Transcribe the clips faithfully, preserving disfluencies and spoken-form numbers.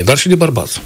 dar și de bărbați.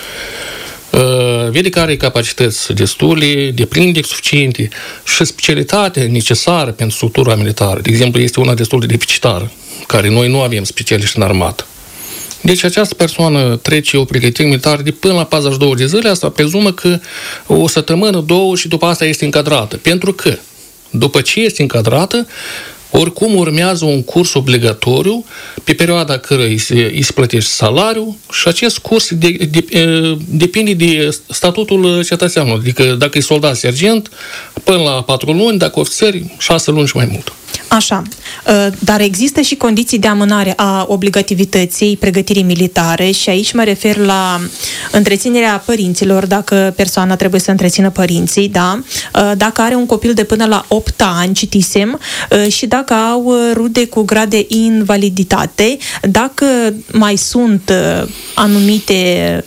Vede că are capacități destule, deprinderi suficiente și specialitatea necesară pentru structura militară. De exemplu, este una destul de deficitară, care noi nu avem specialiști în armată. Deci această persoană trece o pregătire militară de până la patruzeci și două de zile, asta prezumă că o săptămână, două și după asta este încadrată. Pentru că, după ce este încadrată, oricum urmează un curs obligatoriu pe perioada cărora îi se, îi se plătește salariul și acest curs de, de, de, depinde de statutul cetățeanului. Adică dacă e soldat sergent, până la patru luni, dacă ofițeri, șase luni și mai mult. Așa, dar există și condiții de amânare a obligativității pregătirii militare și aici mă refer la întreținerea părinților, dacă persoana trebuie să întrețină părinții, da? Dacă are un copil de până la opt ani, citisem, și dacă au rude cu grad de invaliditate, dacă mai sunt anumite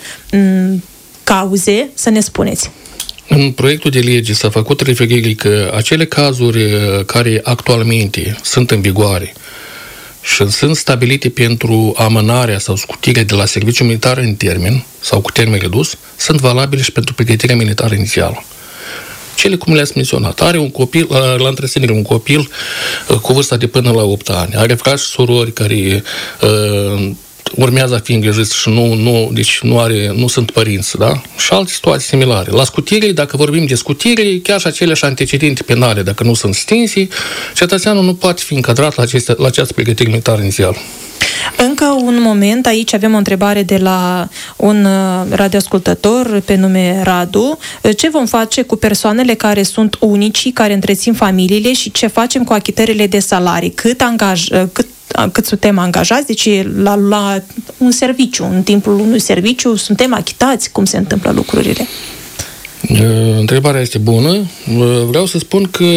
cauze, să ne spuneți. În proiectul de lege s-a făcut referire că acele cazuri care actualmente sunt în vigoare și sunt stabilite pentru amânarea sau scutirea de la serviciul militar în termen sau cu termen redus, sunt valabile și pentru pregătirea militară inițială. Cele cum le-ați menționat. Are un copil, la întreținere un copil cu vârsta de până la opt ani. Are frați și surori care uh, urmează a fi îngrijiți și nu, nu, deci nu, are, nu sunt părinți, da? Și alte situații similare. La scutire, dacă vorbim de scutire, chiar și aceleași antecedente penale, dacă nu sunt stinse, cetățeanul nu poate fi încadrat la, aceste, la această pregătire militară inițială. Încă un moment, aici avem o întrebare de la un radioascultător pe nume Radu. Ce vom face cu persoanele care sunt unicii, care întrețin familiile și ce facem cu achitările de salarii? Cât, angaj, cât, cât suntem angajați? Deci la, la un serviciu, în timpul unui serviciu, suntem achitați? Cum se întâmplă lucrurile? Întrebarea este bună. Vreau să spun că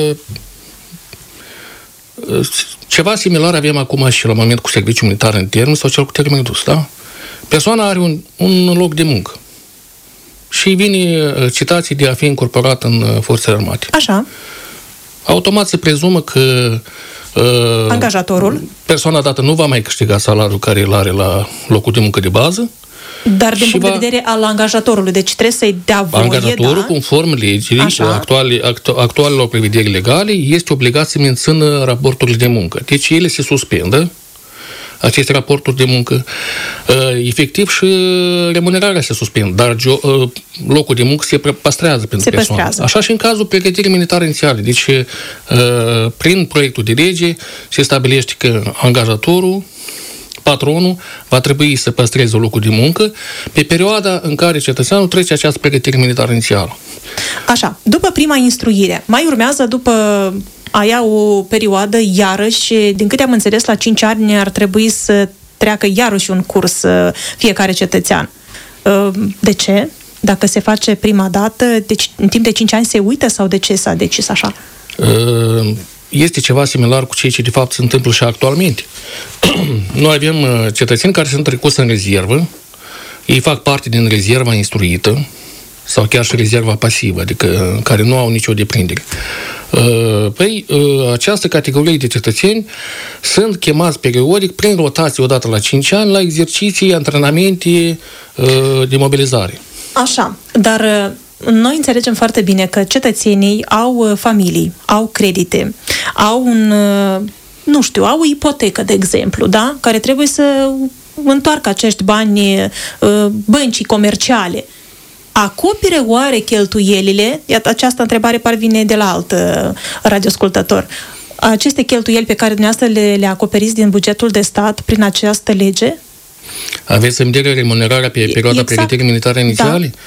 ceva similar avem acum și la moment cu serviciul militar în termen sau cel cu termen redus, da? Persoana are un, un loc de muncă și vine citație de a fi incorporat în forțele armate. Așa. Automat se prezumă că uh, angajatorul, persoana dată nu va mai câștiga salariul care îl are la locul de muncă de bază. Dar din punct va... de vedere al angajatorului, deci trebuie să-i dea voie, angajatorul, da? conform legii actuale, actu, actualelor prevederi legale, este obligat să mențină raporturile de muncă. Deci ele se suspendă, aceste raporturi de muncă, uh, efectiv și remunerarea se suspendă, dar uh, locul de muncă se păstrează pentru se persoană. Păstrează. Așa și în cazul pregătirii militare inițiale. Deci, uh, prin proiectul de lege se stabilește că angajatorul, patronul, va trebui să păstreze locul de muncă pe perioada în care cetățeanul trece această pregătire militară inițială. Așa, după prima instruire, mai urmează după aia o perioadă, iarăși, din câte am înțeles, la cinci ani ar trebui să treacă iarăși un curs fiecare cetățean. De ce? Dacă se face prima dată, deci în timp de cinci ani se uită sau de ce s-a decis așa? Este ceva similar cu ceea ce de fapt se întâmplă și actualmente. Noi avem cetățeni care sunt trecuți în rezervă, ei fac parte din rezerva instruită sau chiar și rezerva pasivă, adică care nu au nicio deprindere. Păi, această categorie de cetățeni sunt chemați periodic, prin rotație odată la cinci ani, la exerciții, antrenamente de mobilizare. Așa, dar noi înțelegem foarte bine că cetățenii au familii, au credite, au un, nu știu, au o ipotecă, de exemplu, da? Care trebuie să întoarcă acești bani băncii comerciale. Acopere oare cheltuielile? Iată, această întrebare parvine de la alt radioascultător. Aceste cheltuieli pe care dumneavoastră le, le acoperiți din bugetul de stat prin această lege? Aveți în vedere remunerarea pe perioada exact. pregătirii militare inițiale? Da.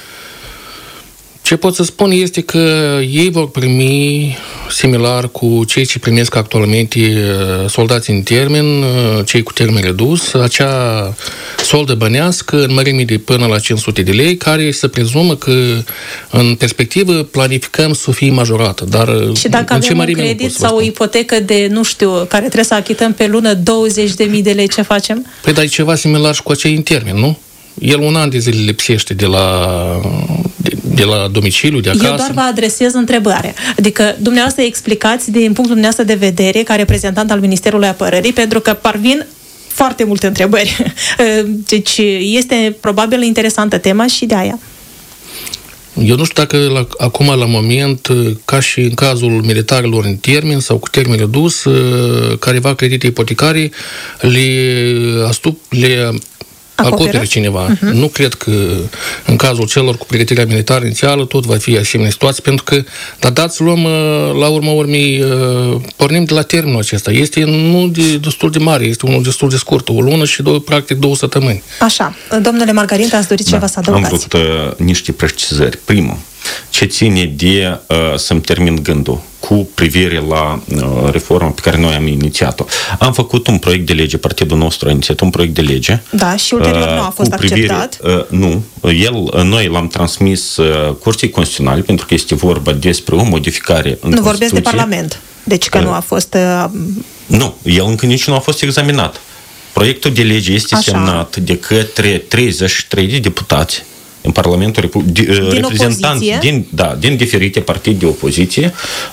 Ce pot să spun este că ei vor primi, similar cu cei ce primesc actualmente soldații în termen, cei cu termen redus, acea soldă bănească în mărime de până la cinci sute de lei, care se prezumă că în perspectivă planificăm să fie majorată. Dar și dacă în ce avem un credit sau o ipotecă de, nu știu, care trebuie să achităm pe lună douăzeci de mii de lei, ce facem? Păi dar e ceva similar și cu acei în termen, nu? El un an de zile lipsește de la, de, de la domiciliu, de acasă. Eu doar vă adresez întrebarea. Adică dumneavoastră explicați din punctul dumneavoastră de vedere ca reprezentant al Ministerului Apărării, pentru că parvin foarte multe întrebări. Deci este probabil interesantă tema și de aia. Eu nu știu dacă la, acum, la moment, ca și în cazul militarilor în termen sau cu termen redus, careva credite ipotecare le, astup, le acoperă cineva. Uh-huh. Nu cred că în cazul celor cu pregătirea militară inițială tot va fi asemenea situație, pentru că, dar dați luăm, la urma urmei, pornim de la termenul acesta. Este nu de, destul de mare, este unul destul de scurt, o lună și două, practic două săptămâni. Așa. Domnule Margarin, ați dorit da. ceva să adăugați? Am vrut uh, niște precizări. Primul, ce ține de uh, să-mi termin gândul cu privire la uh, reforma pe care noi am inițiat-o. Am făcut un proiect de lege, partidul nostru a inițiat un proiect de lege. Da, și ulterior uh, nu a fost privire, acceptat. Uh, nu, el, noi l-am transmis uh, Curții Constituționale, pentru că este vorba despre o modificare în Nu vorbesc de Parlament, deci că uh, nu a fost... Uh, nu, el încă nici nu a fost examinat. Proiectul de lege este Așa. semnat de către treizeci și trei de deputați în Parlamentul Republicii, reprezentanți din, da, din diferite partide de opoziție.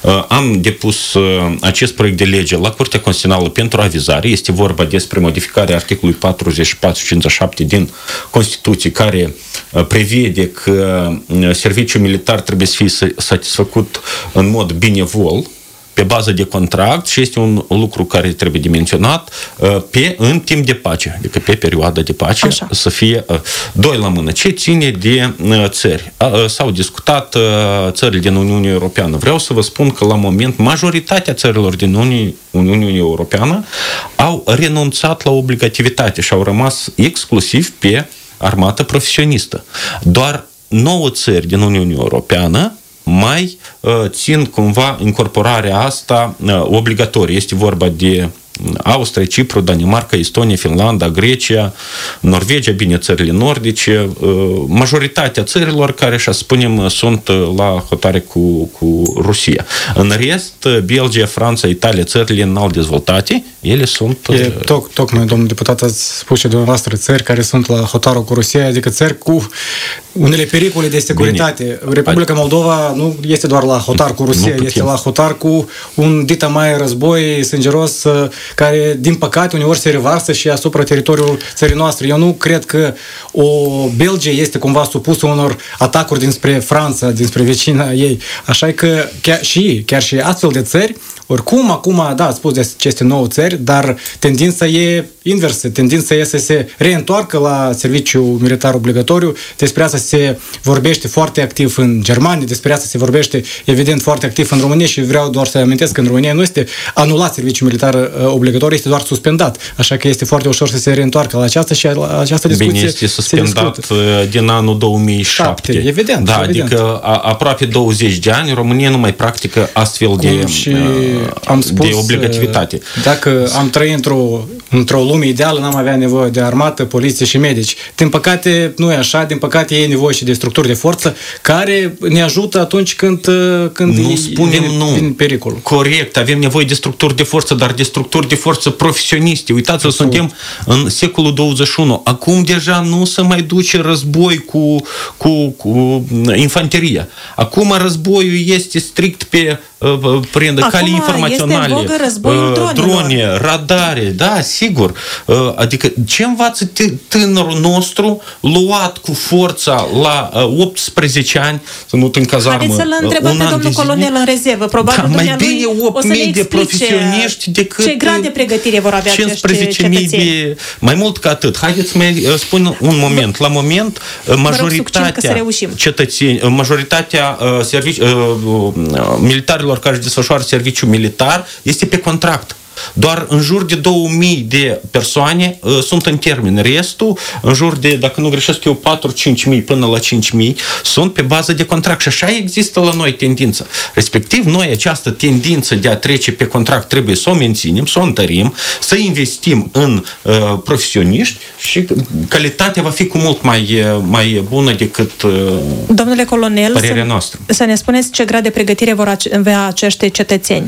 Am depus acest proiect de lege la Curtea Constituțională pentru avizare. Este vorba despre modificarea articolului patruzeci și patru cincizeci și șapte din Constituție, care prevede că serviciul militar trebuie să fie satisfăcut în mod benevol, pe bază de contract, și este un lucru care trebuie de menționat, pe, în timp de pace, adică pe perioada de pace, Așa. să fie doi la mână. Ce ține de țări? S-au discutat țările din Uniunea Europeană. Vreau să vă spun că la moment majoritatea țărilor din Uniunea Europeană au renunțat la obligativitate și au rămas exclusiv pe armată profesionistă. Doar nouă țări din Uniunea Europeană mai uh, țin cumva incorporarea asta uh, obligatorie. Este vorba de Austria, Cipru, Danemarca, Estonia, Finlanda, Grecia, Norvegia, bine, țările nordice, majoritatea țărilor care, așa spunem, sunt la hotare cu, cu Rusia. În rest, Belgia, Franța, Italia, țările înalt dezvoltate, ele sunt... E, toc, tocmai, domnul deputat, ați spus și dumneavoastră țări care sunt la hotarul cu Rusia, adică țări cu unele pericole de securitate. Bine. Republica Moldova nu este doar la hotar cu Rusia, este la hotar cu un dita mai război sângeros care, din păcate, uneori se revarsă și asupra teritoriului țării noastre. Eu nu cred că o Belgia este cumva supusă unor atacuri dinspre Franța, dinspre vecina ei. Așa că chiar și, chiar și astfel de țări, oricum, acum, da, ați spus de aceste nouă țări, dar tendința e inversă. Tendința e să se reîntoarcă la serviciu militar obligatoriu. Despre asta se vorbește foarte activ în Germania, despre asta se vorbește, evident, foarte activ în România și vreau doar să amintesc că în România nu este anulat serviciul militar uh, obligatoriu, este doar suspendat. Așa că este foarte ușor să se reîntoarcă la aceasta și la această discuție. Bine, este suspendat din anul două mii șapte. șapte, evident. Da, evident. Adică a, aproape douăzeci de ani România nu mai practică astfel Cum de, și am spus, de obligativitate. Dacă am trăit într-o, într-o lume ideală, n-am avea nevoie de armată, poliție și medici. Din păcate, nu e așa. Din păcate, e nevoie și de structuri de forță care ne ajută atunci când, când nu spunem vine, nu. vine pericolul. Corect, avem nevoie de structuri de forță, dar de structuri de forță profesioniste. Uitați-vă, suntem în secolul douăzeci și unu. Acum deja nu se mai duce război cu, cu, cu infanteria. Acum războiul este strict pe prin cale informaționale, drone, radare, da, sigur. Adică ce învață tânărul nostru luat cu forța la optsprezece ani, să nu în cazarmă. Haideți să-l întrebăm pe domnul colonel în rezervă. Probabil da, mai bine opt mii de profesioniști decât ce grad de pregătire vor avea cincisprezece mii de... Mai mult ca atât. Haideți să mai spun un moment. La moment, majoritatea cetățeni, majoritatea servici, militarilor care își desfășoară serviciu militar este pe contract. Doar în jur de două mii de persoane uh, sunt în termen. Restul, în jur de, dacă nu greșesc eu, patru-cinci mii până la cinci mii sunt pe bază de contract. Și așa există la noi tendință. Respectiv, noi această tendință de a trece pe contract trebuie să o menținem, să o întărim, să investim în uh, profesioniști și calitatea va fi cu mult mai, mai bună decât uh, Domnule colonel, părerea să, noastră. Să ne spuneți ce grad de pregătire vor avea acești cetățeni.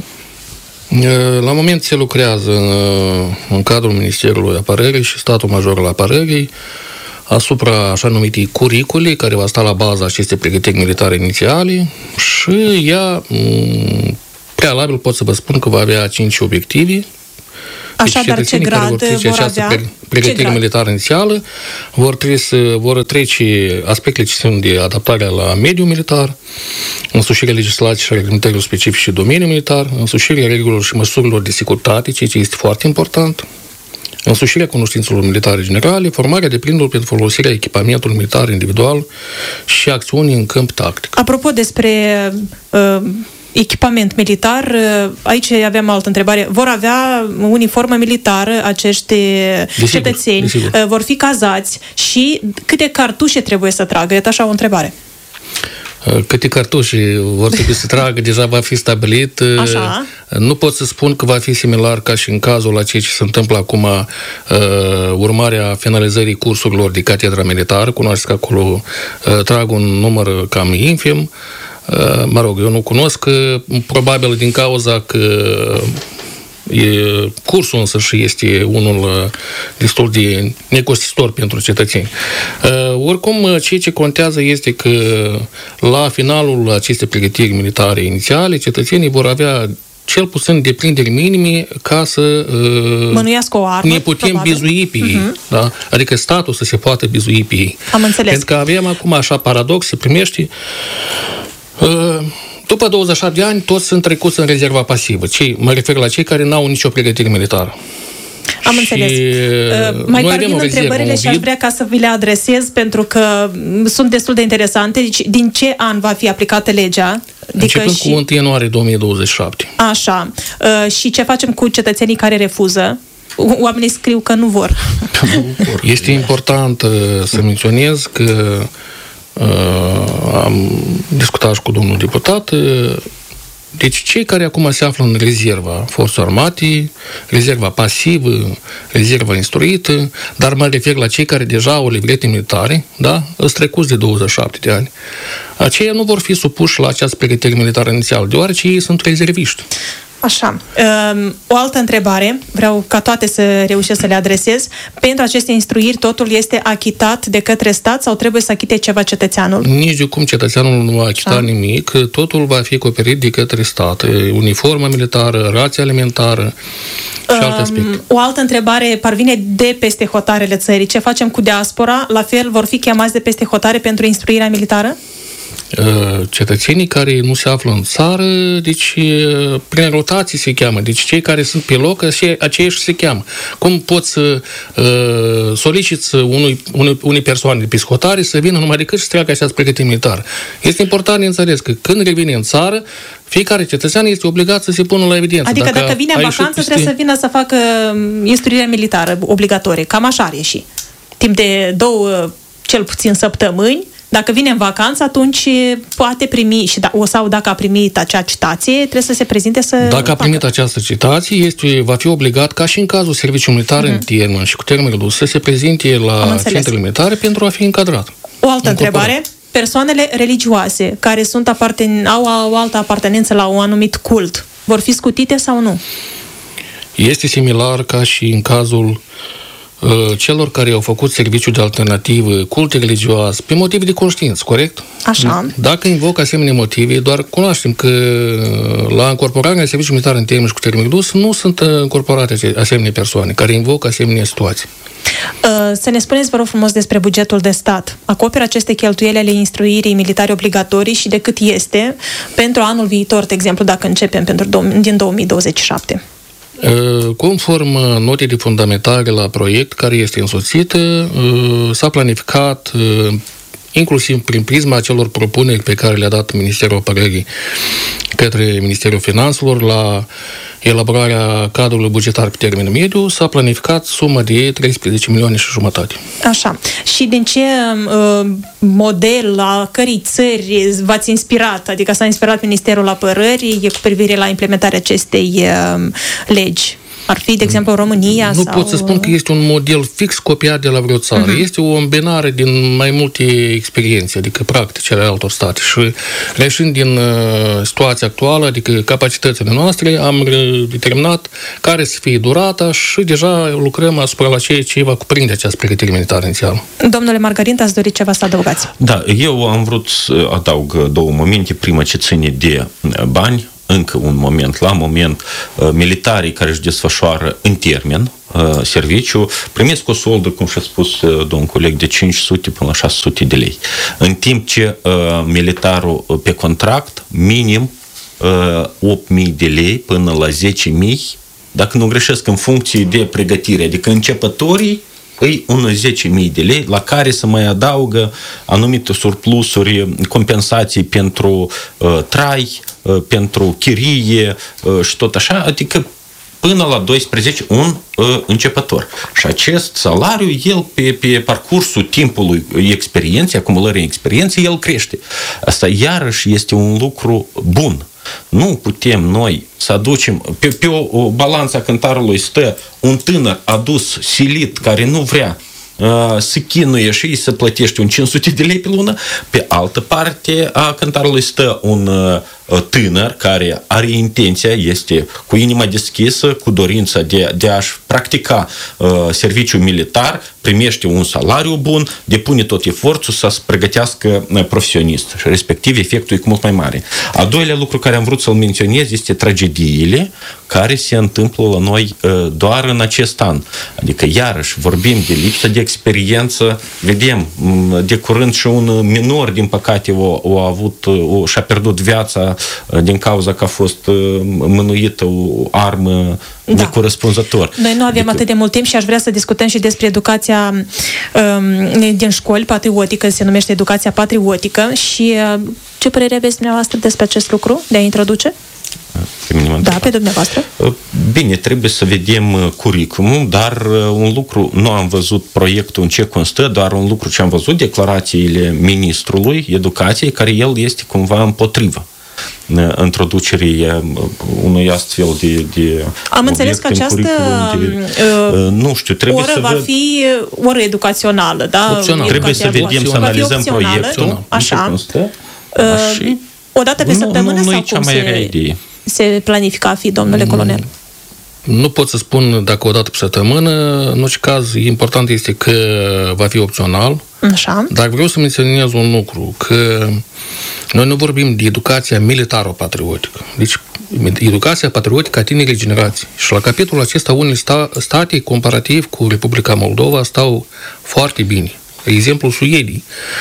La moment se lucrează în, în cadrul Ministerului Apărării și Statul Major al Apărării asupra așa numitei curicule care va sta la baza acestei pregătiri militare inițiale și ea, prealabil pot să vă spun că va avea cinci obiective Așa, dar ce grad vor, vor avea? Pregătire militară inițială vor, trebui să, vor trece aspectele ce sunt de adaptare la mediul militar, însușirea legislației și reglementărilor specifice domeniul militar, însușirea regulilor și măsurilor de securitate, ceea ce este foarte important, însușirea cunoștințelor militare generale, formarea de plinuri pentru folosirea echipamentului militar individual și acțiuni în câmp tactic. Apropo despre uh, echipament militar, aici aveam altă întrebare. Vor avea uniformă militară acești desigur, cetățeni? Desigur. Vor fi cazați și câte cartușe trebuie să tragă? E așa o întrebare. Câte cartușe vor trebui să tragă, deja va fi stabilit. Așa. Nu pot să spun că va fi similar ca și în cazul la ceea ce se întâmplă acum, urmarea finalizării cursurilor de catedra militară. Cunoașteți că acolo trag un număr cam infim. Mă rog, eu nu cunosc, probabil din cauza că e, cursul însă și este unul destul de necostisitor pentru cetățeni. Oricum, ceea ce contează este că la finalul acestei pregătiri militare inițiale, cetățenii vor avea cel puțin deprinderi minime ca să mânuiască o armă, ne putem probabil bizui pe ei. Uh-huh. Da? Adică statul să se poată bizui pe ei. Am înțeles. Pentru că avem acum așa paradox, se primește după douăzeci și șapte de ani, toți sunt trecuți în rezerva pasivă. Cei, mă refer la cei care n-au nicio pregătire militară. Am și înțeles. Uh, mai parvin întrebările și aș vrea ca să vi le adresez pentru că sunt destul de interesante. Deci, din ce an va fi aplicată legea? Începând și... cu unu ianuarie două mii douăzeci și șapte. Așa. Uh, și ce facem cu cetățenii care refuză? Oamenii scriu că nu vor. Este important uh, să menționez că Uh, am discutat și cu domnul deputat. Uh, deci cei care acum se află în rezerva forțelor armate, rezerva pasivă, rezerva instruită, dar mă refer la cei care deja au livrete militare, da? Îți trecuți de douăzeci și șapte de ani. Aceia nu vor fi supuși la această pregătire militară inițială, deoarece ei sunt rezerviști. Așa. O altă întrebare, vreau ca toate să reușesc să le adresez. Pentru aceste instruiri, totul este achitat de către stat sau trebuie să achite ceva cetățeanul? Nici de cum cetățeanul nu va achita nimic. Totul va fi acoperit de către stat. Uniformă militară, rație alimentară și alte aspecte. O altă întrebare parvine de peste hotarele țării. Ce facem cu diaspora? La fel, vor fi chemați de peste hotare pentru instruirea militară? Cetățenii care nu se află în țară, deci prin rotații se cheamă. Deci cei care sunt pe loc, aceia și se cheamă. Cum poți să uh, soliciți unui, unui, unei persoane de piscotare să vină numai decât să treacă această pregătire militară? Este important de înțeles că când revine în țară, fiecare cetățean este obligat să se pună la evidență. Adică dacă, dacă vine în vacanță, peste... trebuie să vină să facă instruirea militară obligatorie. Cam așa are și. Timp de două, cel puțin săptămâni, dacă vine în vacanță, atunci poate primi, și da, sau dacă a primit acea citație, trebuie să se prezinte să Dacă facă. a primit această citație, este, va fi obligat, ca și în cazul serviciului militar uh-huh. în termen și cu termen redus, să se prezinte la centrele militare pentru a fi încadrat. O altă întrebare. Persoanele religioase care sunt aparten, au o altă apartenență la un anumit cult, vor fi scutite sau nu? Este similar ca și în cazul celor care au făcut serviciu de alternativă, culte religioase, pe motive de conștiință, corect? Așa. Dacă invocă asemenea motive, doar cunoaștem că la încorporarea serviciului militar în termen și cu termen redus nu sunt încorporate asemenea persoane care invocă asemenea situații. Să ne spuneți, vă rog frumos, despre bugetul de stat. Acoperă aceste cheltuieli ale instruirii militare obligatorii și de cât este pentru anul viitor, de exemplu, dacă începem pentru din două mii douăzeci și șapte? Conform notei de fundamentare la proiect care este însoțită, s-a planificat, inclusiv prin prisma celor propuneri pe care le-a dat Ministerul Apărării către Ministerul Finanțelor la elaborarea cadrului bugetar pe termen mediu, s-a planificat suma de treisprezece milioane și jumătate. Așa. Și din ce uh, model, a cărei țări v-ați inspirat? Adică s-a inspirat Ministerul Apărării cu privire la implementarea acestei uh, legi? Ar fi, de exemplu, România? Nu sau... pot să spun că este un model fix copiat de la vreo țară. Uh-huh. Este o îmbinare din mai multe experiențe, adică practici ale altor state. Și reșind din uh, situația actuală, adică capacitățile noastre, am determinat care să fie durata și deja lucrăm asupra la ceea ce va cuprinde această pregătire militară inițială. Domnule Margarin, ați dorit ceva să adăugați? Da, eu am vrut să adaug două momente. Prima ce ține de bani. încă un moment, la moment, militarii care își desfășoară în termen serviciu, primesc o soldă, cum și-a spus domnul coleg, de cinci sute până la șase sute de lei. În timp ce militarul pe contract, minim opt mii de lei până la zece mii, dacă nu greșesc, în funcție de pregătire. Adică începătorii îi unul zece mii de lei, la care se mai adaugă anumite surplusuri, compensații pentru uh, trai, uh, pentru chirie uh, și tot așa, adică până la doisprezece un uh, începător. Și acest salariu, el pe, pe parcursul timpului experienței, acumulării experienței, el crește. Asta iarăși este un lucru bun. Nu putem noi să aducem, pe, pe o, o balanță a cântarului stă un tânăr adus, silit, care nu vrea uh, să chinuie și să plătește un cinci sute de lei pe lună, pe altă parte a cântarului stă un uh, tânăr care are intenția, este cu inima deschisă, cu dorința de, de a-și practica uh, serviciul militar, primește un salariu bun, depune tot efortul să se pregătească profesionist și respectiv efectul e mult mai mare. Al doilea lucru care am vrut să-l menționez este tragediile care se întâmplă la noi uh, doar în acest an. Adică iarăși vorbim de lipsă de experiență, vedem de curând și un minor din păcate o, o a avut, o, și-a pierdut viața din cauza că a fost mânuită o armă da. necorespunzător. Noi nu avem adică... atât de mult timp și aș vrea să discutăm și despre educația um, din școli, patriotică, se numește educația patriotică și uh, ce părere aveți dumneavoastră despre acest lucru, de a introduce? Pe da, pe dumneavoastră. Bine, trebuie să vedem curriculumul, dar un lucru, nu am văzut proiectul în ce constă, doar un lucru ce am văzut, declarațiile ministrului educației, care el este cumva împotrivă introducerii unui astfel de, de am înțeles că această de, uh, nu știu, trebuie oră să va fi oră educațională, da? Opțional. Trebuie să vedem, să analizăm proiectul. Așa. Constă, uh, și o dată pe săptămână nu, sau cum se, se planifica a fi, domnule mm. colonel? Nu pot să spun dacă o dată pe săptămână, în orice caz, important este că va fi opțional. Așa. Dar vreau să menționez un lucru, că noi nu vorbim de educația militară-patriotică. Deci, educația patriotică a tinerii generații. Și la capitolul acesta, unele sta, state, comparativ cu Republica Moldova, stau foarte bine. Exemplul Suediei.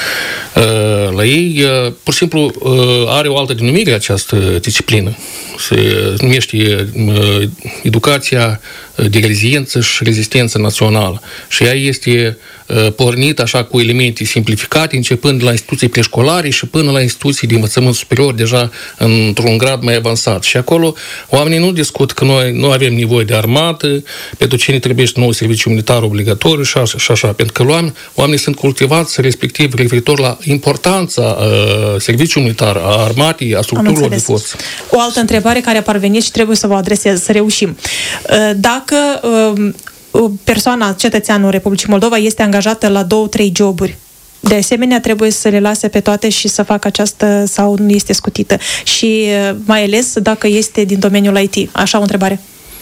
La ei, pur și simplu, are o altă denumire această disciplină. Se numește educația de reziliență și rezistență națională. Și ea este pornită așa cu elemente simplificate, începând de la instituții preșcolare și până la instituții de învățământ superior, deja într-un grad mai avansat. Și acolo oamenii nu discută că noi nu avem nevoie de armată, pentru cine trebuie nou serviciu militar obligatoriu și așa, și așa. Pentru că oamenii, oamenii sunt cultivați respectiv referitor la importanța uh, serviciului militar, a armatei, a structurilor de forță. O altă întrebare care a parvenit și trebuie să vă adresez, să reușim. Dacă persoana, cetățeanul Republicii Moldova este angajată la două, trei joburi, de asemenea trebuie să le lase pe toate și să facă această sau nu este scutită? Și mai ales dacă este din domeniul I T. Așa o întrebare.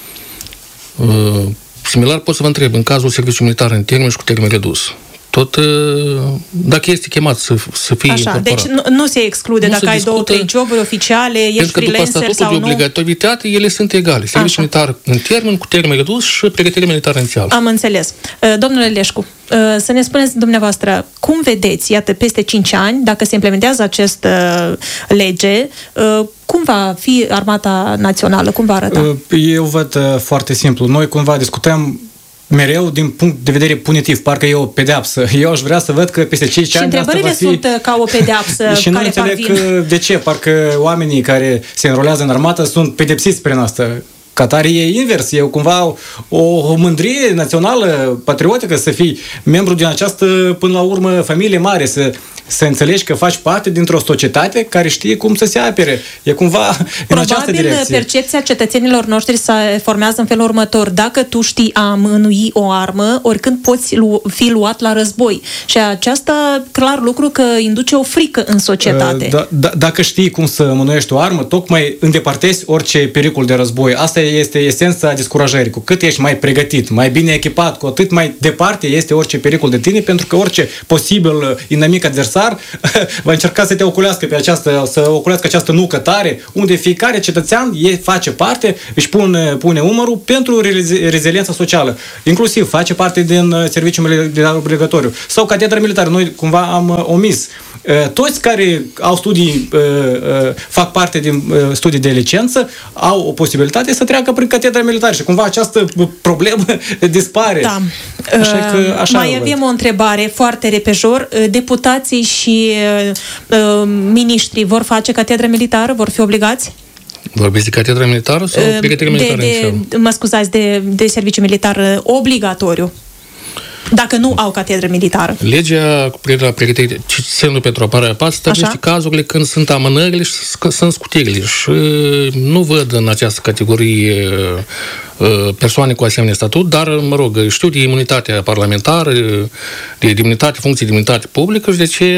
Uh, similar pot să vă întreb, în cazul serviciului militar în termen și cu termen redus, tot dacă este chemat să, să fie așa, incorporat. Deci nu, nu se exclude nu dacă se ai două, trei joburi oficiale, ești freelancer sau nu? Pentru că după statutul de obligatoritate, ele sunt egale. Serviciul militar în termen, cu termen redus și pregătire militară inițială. Am înțeles. Domnule Leșcu, să ne spuneți dumneavoastră, cum vedeți, iată, peste cinci ani, dacă se implementează această lege, cum va fi armata națională? Cum va arăta? Eu văd foarte simplu. Noi cumva discutăm mereu din punct de vedere punitiv, parcă e o pedeapsă. Eu aș vrea să văd că peste cinci ani asta va fi... Și întrebările sunt ca o pedeapsă și care nu înțeleg parvin. De ce, parcă oamenii care se înrolează în armată sunt pedepsiți prin asta. Qatar e invers, e cumva o, o mândrie națională, patriotică să fii membru din această, până la urmă, familie mare, să, să înțelegi că faci parte dintr-o societate care știe cum să se apere. E cumva în această direcție. Probabil percepția cetățenilor noștri se formează în felul următor. Dacă tu știi a mânui o armă, oricând poți lu- fi luat la război. Și aceasta, clar lucru că induce o frică în societate. Da, da, dacă știi cum să mânuiești o armă, tocmai îndepărtezi orice pericol de război. Asta este esența descurajării. Cu cât ești mai pregătit, mai bine echipat, cu atât mai departe este orice pericol de tine, pentru că orice posibil inamic adversar adversar va încerca să te oculească pe această, să oculească această nucă tare, unde fiecare cetățean e, face parte, își pune, pune umărul pentru reziliența socială. Inclusiv face parte din serviciul militar obligatoriu. Sau catedra militară. Noi cumva am omis. Toți care au studii, fac parte din studii de licență, au o posibilitate să treacă prin catedra militară și cumva această problemă dispare. Da. Așa că, așa Mai avem o întrebare foarte repejor. Deputații și uh, miniștrii vor face catedra militară? Vor fi obligați? Vorbiți de catedra militară sau pregătire militară? De, de, mă scuzați, de, de serviciu militar obligatoriu. Dacă nu au catedră militară. Legea cu privire la pregătire semnul pentru apărarea pății stabilește cazurile când sunt amânările și sunt scutirile. Și nu văd în această categorie persoane cu asemenea statut, dar, mă rog, știu de imunitatea parlamentară, de imunitate, funcție de imunitate publică și de ce,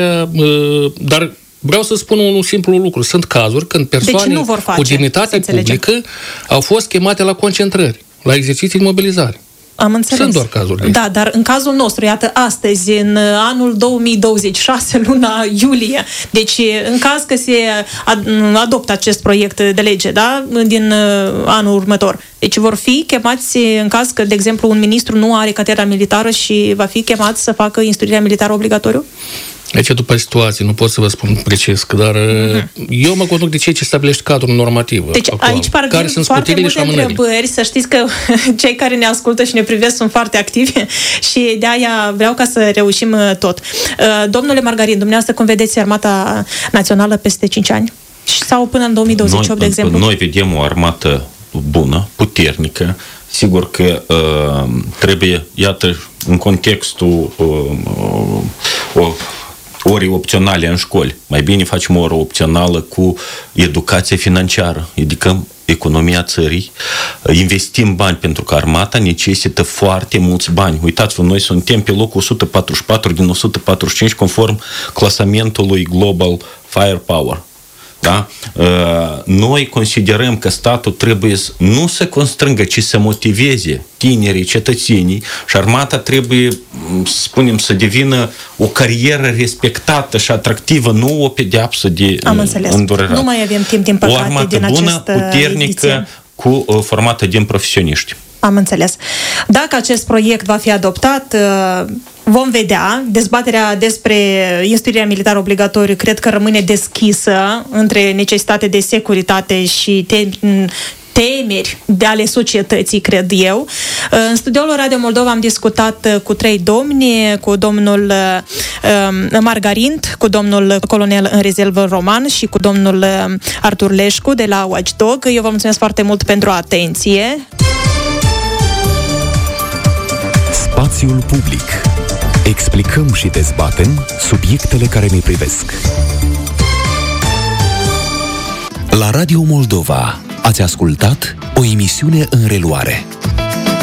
dar vreau să spun un simplu lucru. Sunt cazuri când persoane deci cu demnitate publică au fost chemate la concentrări, la exerciții de mobilizare. Am înțeles. Sunt doar cazuri. Da, dar în cazul nostru, iată, astăzi, în anul două mii douăzeci și șase, luna iulie, deci în caz că se adoptă acest proiect de lege, da, din anul următor, deci vor fi chemați în caz că, de exemplu, un ministru nu are catedra militară și va fi chemat să facă instruirea militară obligatoriu? Aici, după situație, nu pot să vă spun precis, dar uh-huh. eu mă conduc de ceea ce stabilește cadrul normativ. Deci actual, aici parcă care sunt foarte multe și întrebări, să știți că cei care ne ascultă și ne privesc sunt foarte activi și de aia vreau ca să reușim tot. Domnule Margarin, dumneavoastră cum vedeți Armata Națională peste cinci ani? Sau până în două mii douăzeci și opt, noi, de exemplu? Noi vedem o armată bună, puternică. Sigur că uh, trebuie, iată, în contextul uh, uh, ori opționale în școli. Mai bine facem o oră opțională cu educație financiară. Ridicăm economia țării, investim bani pentru că armata necesită foarte mulți bani. Uitați-vă, noi suntem pe locul o sută patruzeci și patru din o sută patruzeci și cinci conform clasamentului Global Firepower. Da? Noi considerăm că statul trebuie nu să constrângă, ci să motiveze tinerii, cetățenii și armata trebuie, spunem, să devină o carieră respectată și atractivă, nu o pedeapsă de îndurerare. Nu mai avem timp, din păcate, o armată din bună, puternică, ediție. Cu formată din profesioniști. Am înțeles. Dacă acest proiect va fi adoptat, vom vedea. Dezbaterea despre instruirea militară obligatorie cred că rămâne deschisă între necesitate de securitate și te- temeri de ale societății, cred eu. În studioul Radio Moldova am discutat cu trei domni, cu domnul Margarint, cu domnul colonel în rezervă Roman și cu domnul Artur Leșcu de la Watchdog. Eu vă mulțumesc foarte mult pentru atenție. Spațiul public. Explicăm și dezbatem subiectele care ne privesc. La Radio Moldova ați ascultat o emisiune în reluare.